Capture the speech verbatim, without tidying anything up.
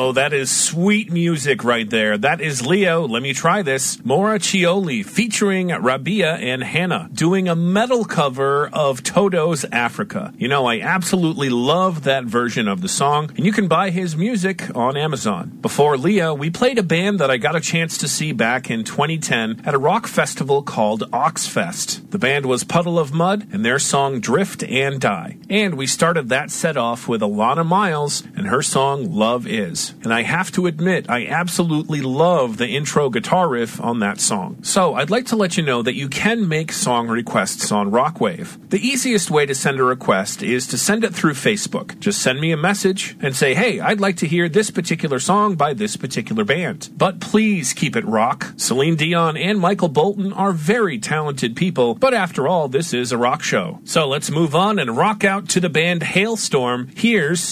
Oh, that is sweet music right there. That is Leo, Let Me Try This, Maura Cioli featuring Rabia and Hannah doing a metal cover of Toto's Africa. You know, I absolutely love that version of the song, and you can buy his music on Amazon. Before Leo, we played a band that I got a chance to see back in twenty ten at a rock festival called Oxfest. The band was Puddle of Mud and their song Drift and Die. And we started that set off with Alana Miles and her song Love Is. And I have to admit, I absolutely love the intro guitar riff on that song. So I'd like to let you know that you can make song requests on Rockwave. The easiest way to send a request is to send it through Facebook. Just send me a message and say, hey, I'd like to hear this particular song by this particular band. But please keep it rock. Celine Dion and Michael Bolton are very talented people, but after all, this is a rock show. So let's move on and rock out to the band Hailstorm. Here's